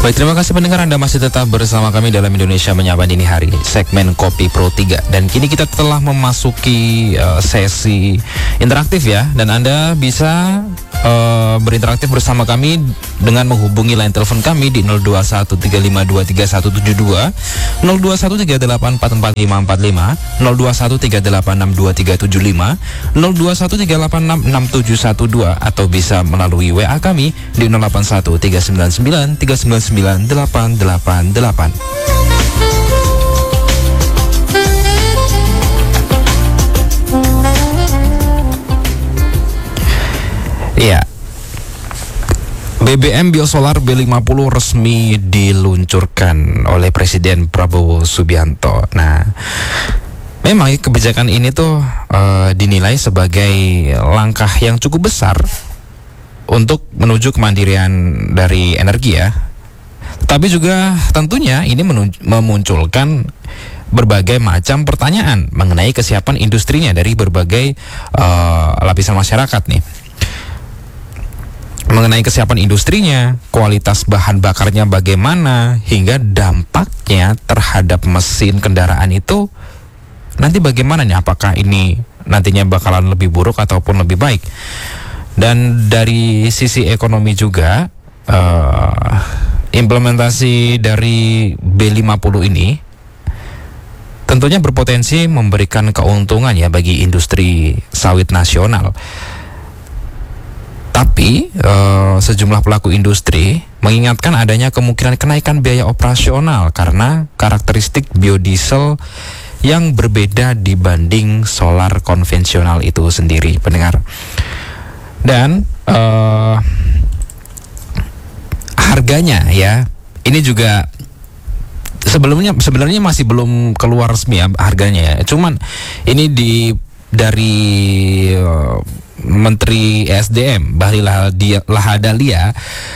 Baik, terima kasih pendengar, Anda masih tetap bersama kami dalam Indonesia Menyapa Dini Hari, segmen Kopi Pro 3. Dan kini kita telah memasuki sesi interaktif ya. Dan Anda bisa berinteraktif bersama kami dengan menghubungi line telepon kami di 0213523172, 0213844545, 0213862375, 0213866712, atau bisa melalui WA kami di 081399399888. Ya, BBM Biosolar B50 resmi diluncurkan oleh Presiden Prabowo Subianto. Nah, memang kebijakan ini tuh dinilai sebagai langkah yang cukup besar untuk menuju kemandirian dari energi ya. Tapi juga tentunya ini memunculkan berbagai macam pertanyaan mengenai kesiapan industrinya dari berbagai lapisan masyarakat nih. Mengenai kesiapan industrinya, kualitas bahan bakarnya bagaimana, hingga dampaknya terhadap mesin kendaraan itu nanti bagaimana nih? Apakah ini nantinya bakalan lebih buruk ataupun lebih baik? Dan dari sisi ekonomi juga, implementasi dari B50 ini tentunya berpotensi memberikan keuntungan ya bagi industri sawit nasional. Tapi sejumlah pelaku industri mengingatkan adanya kemungkinan kenaikan biaya operasional karena karakteristik biodiesel yang berbeda dibanding solar konvensional itu sendiri, pendengar. Dan harganya ya, ini juga sebenarnya masih belum keluar resmi ya harganya ya. Cuman ini dari Menteri ESDM Bahlil Lahadalia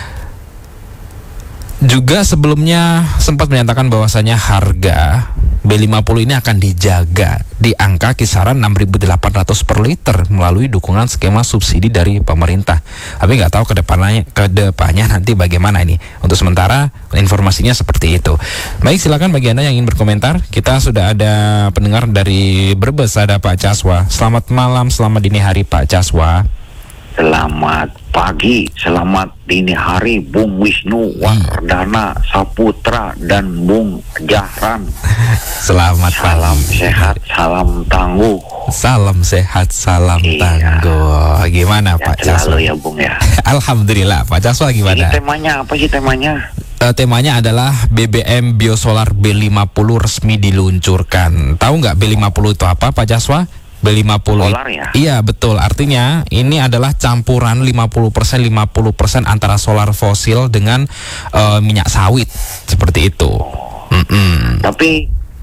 juga sebelumnya sempat menyatakan bahwasanya harga B50 ini akan dijaga di angka kisaran 6.800 per liter melalui dukungan skema subsidi dari pemerintah. Tapi nggak tahu kedepannya nanti bagaimana ini. Untuk sementara informasinya seperti itu. Baik, silakan bagi Anda yang ingin berkomentar. Kita sudah ada pendengar dari Brebes, ada Pak Caswa. Selamat malam, selamat dini hari Pak Caswa. Selamat pagi, selamat dini hari Bung Wisnu Wardana Saputra dan Bung Jahran. Selamat salam pagi. Sehat, salam tangguh. Salam sehat, salam tangguh. Gimana Pak Caswa? Selalu ya Bung ya. Alhamdulillah. Pak Caswa gimana? Ini temanya apa sih temanya? Temanya adalah BBM Biosolar B50 resmi diluncurkan. Tahu nggak B50 itu apa Pak Caswa? B50 solar ya? Iya betul, artinya ini adalah campuran 50% antara solar fosil dengan minyak sawit, seperti itu. Tapi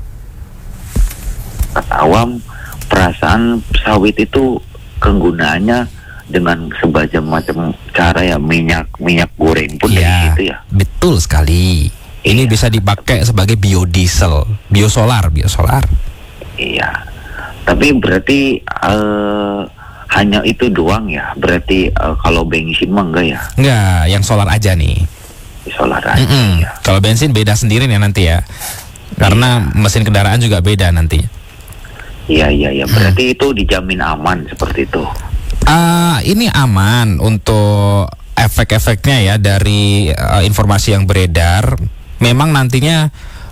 kata awam, perasaan sawit itu kegunaannya dengan sebagai macam cara ya, minyak goreng pun dari situ ya. Betul sekali. Ini bisa dipakai sebagai biodiesel, biosolar. Iya. Tapi berarti hanya itu doang ya? Berarti kalau bensin mah enggak ya? Enggak, yang solar aja nih. Solar aja ya. Kalau bensin beda sendiri nih nanti ya. Karena mesin kendaraan juga beda nanti. Iya. Berarti itu dijamin aman seperti itu. Ini aman untuk efek-efeknya ya dari informasi yang beredar. Memang nantinya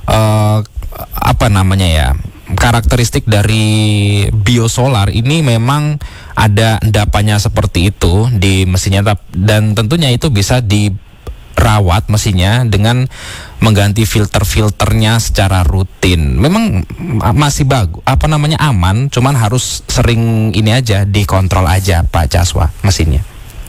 karakteristik dari biosolar ini memang ada endapannya seperti itu di mesinnya, dan tentunya itu bisa dirawat mesinnya dengan mengganti filternya secara rutin. Memang masih aman, cuman harus sering ini aja dikontrol aja Pak Caswa mesinnya.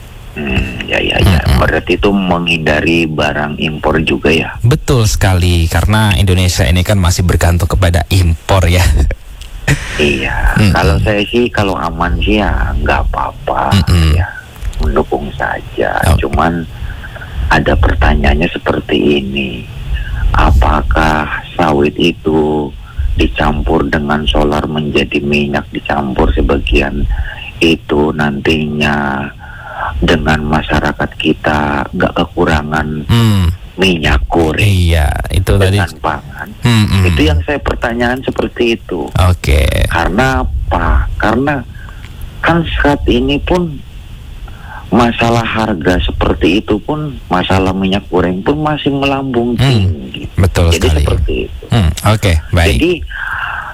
Berarti itu menghindari barang impor juga ya. Betul sekali, karena Indonesia ini kan masih bergantung kepada impor ya. Iya. Kalau saya sih kalau aman sih ya nggak apa-apa ya, mendukung saja. Cuman ada pertanyaannya seperti ini, apakah sawit itu dicampur dengan solar menjadi minyak dicampur sebagian itu nantinya dengan masyarakat kita nggak kekurangan minyak goreng Iya, itu tadi. dengan pangan. Mm-mm. Itu yang saya pertanyaan seperti itu. Oke. Karena apa? Karena kan saat ini pun masalah harga seperti itu pun, masalah minyak goreng pun masih melambung tinggi. Betul Jadi sekali. seperti itu. Oke, baik. Jadi